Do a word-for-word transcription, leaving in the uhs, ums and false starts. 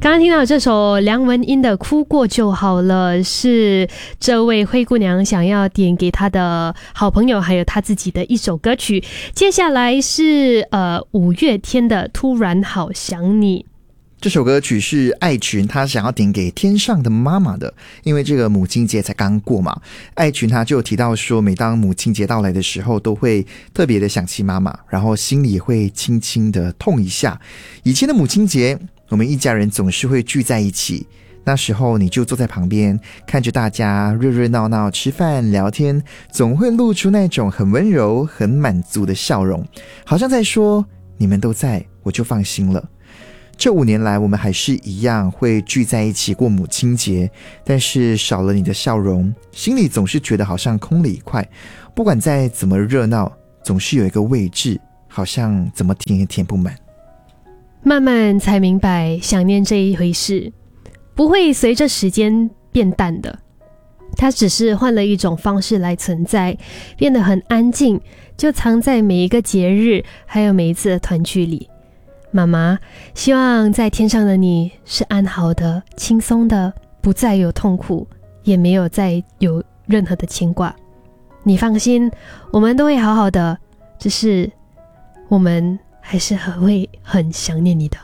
刚刚听到这首梁文音的《哭过就好了》，是这位灰姑娘想要点给她的好朋友还有她自己的一首歌曲。接下来是呃五月天的《突然好想你》。 这首歌曲是爱群他想要点给天上的妈妈的，因为这个母亲节才刚过嘛。爱群他就有提到说，每当母亲节到来的时候，都会特别的想起妈妈，然后心里会轻轻的痛一下。以前的母亲节，我们一家人总是会聚在一起，那时候你就坐在旁边，看着大家热热闹闹吃饭聊天，总会露出那种很温柔很满足的笑容，好像在说你们都在，我就放心了。这五年来，我们还是一样会聚在一起过母亲节，但是少了你的笑容，心里总是觉得好像空了一块。不管再怎么热闹，总是有一个位置，好像怎么填也填不满。 慢慢才明白，想念这一回事不会随着时间变淡的，它只是换了一种方式来存在，变得很安静，就藏在每一个节日还有每一次的团聚里。妈妈，希望在天上的你是安好的、轻松的，不再有痛苦，也没有再有任何的牵挂。你放心，我们都会好好的，只是我们还是很会很想念你的。